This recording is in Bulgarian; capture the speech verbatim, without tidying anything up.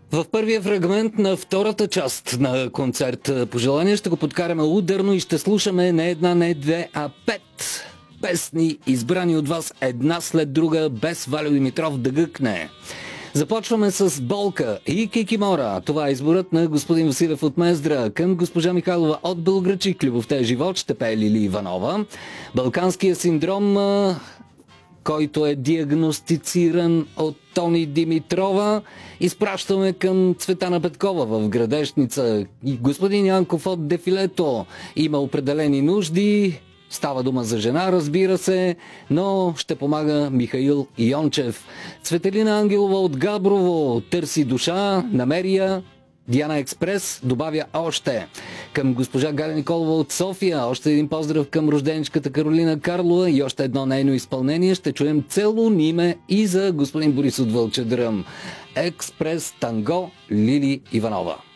В първия фрагмент на втората част на концерт "Пожелания" ще го подкараме ударно и ще слушаме не една, не две, а пет песни, избрани от вас една след друга, без Валю Димитров да гъкне. Започваме с "Болка" и "Кикимора". Това е изборът на господин Василев от Мездра. Към госпожа Михайлова от Белоградчик "Любовта е живот" ще пее Лили Иванова. "Балканския синдром", който е диагностициран от Тони Димитрова, изпращаме към Цветана Петкова в Градешница. И господин Янков от "Дефилето" има определени нужди. Става дума за жена, разбира се, но ще помага Михаил Йончев. Цветелина Ангелова от Габрово търси душа, намерия. Диана Експрес добавя още. Към госпожа Галя Николова от София още един поздрав към рожденичката Каролина Карлова и още едно нейно изпълнение. Ще чуем "Целуни ме" и за господин Борис от Вълчедръм. Експрес Танго, Лили Иванова.